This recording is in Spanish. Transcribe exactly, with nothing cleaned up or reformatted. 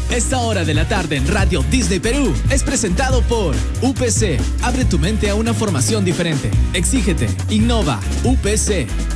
Esta hora de la tarde en Radio Disney Perú es presentado por U P C. Abre tu mente a una formación diferente. Exígete, innova, U P C.